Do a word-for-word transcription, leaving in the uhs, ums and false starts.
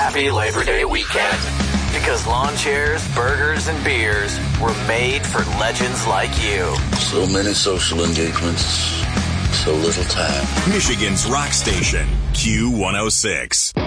happy Labor Day weekend. Because lawn chairs, burgers, and beers were made for legends like you. So many social engagements, so little time. Michigan's rock station, Q one oh six.